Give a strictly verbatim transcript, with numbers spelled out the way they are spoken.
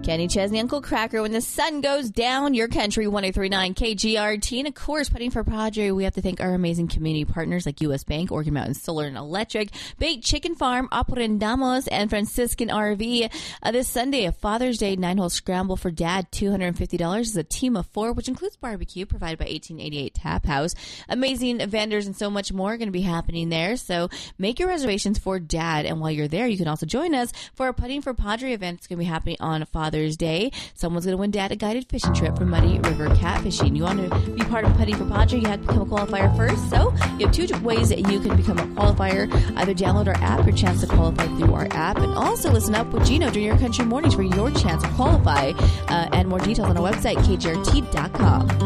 Kenny Chesney, Uncle Cracker. When the sun goes down, your country, one oh three point nine K G R T. And of course, putting for Padre, we have to thank our amazing community partners like U S Bank, Oregon Mountain Solar and Electric, Bait Chicken Farm, Aprendamos, and Franciscan R V. Uh, this Sunday, a Father's Day nine-hole scramble for Dad, two hundred fifty dollars is a team of four, which includes barbecue provided by eighteen eighty-eight Tap House. Amazing vendors and so much more are going to be happening there. So make your reservations for Dad. And while you're there, you can also join us for our Putting for Padre event. It's going to be happening on Father's Day. Someone's going to win Dad a guided fishing trip for Muddy River Catfishing. You want to be part of Putting for Padre, you have to become a qualifier first. So you have two ways that you can become a qualifier. Either download our app, your chance to qualify through our app, and also listen up with Gino during your country mornings for your chance to qualify. Uh, and more details on our website, K G R T dot com.